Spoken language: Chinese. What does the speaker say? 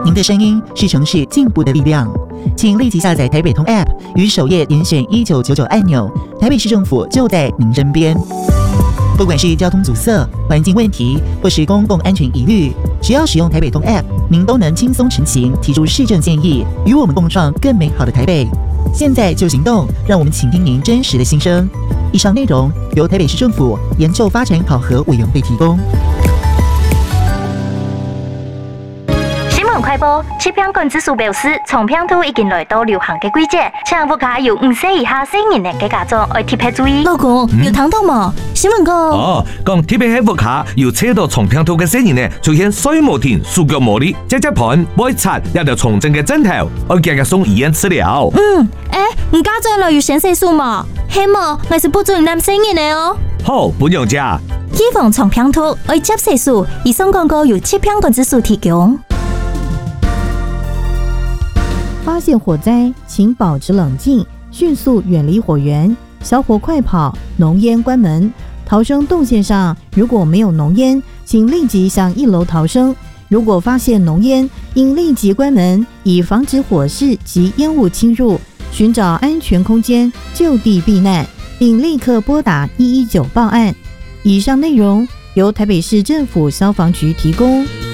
您的声音是城市进步的力量，请立即下载台北通 App， 于首页点选1999按钮，台北市政府就在您身边。不管是交通阻塞、环境问题，或是公共安全疑虑，只要使用台北通 App， 您都能轻松成行，提出市政建议，与我们共创更美好的台北。现在就行动，让我们倾听您真实的心声。以上内容由台北市政府研究发展考核委员会提供。 快播，吃香管指数表示，从平兔已经来到流行嘅季节，请大家有5歲以下成人嘅家長要特別注意。 老公，有聽到嗎？新聞講講特別喺屋下要車到從平兔嘅成人呢，出現水無停、手腳無力、隻盤、會擦，一條重症嘅症頭，要日日送醫院治療。 唔家長來要先細數嘛，希望我是不准男成人嘅哦。 好，本樣家。 預防從平兔要接細數，以上廣告由吃香管指數提供。 发现火灾，请保持冷静，迅速远离火源，小火快跑，浓烟关门。逃生动线上如果没有浓烟，请立即向1楼逃生。如果发现浓烟，应立即关门，以防止火势及烟雾侵入，寻找安全空间就地避难，并立刻拨打119报案。以上内容由台北市政府消防局提供。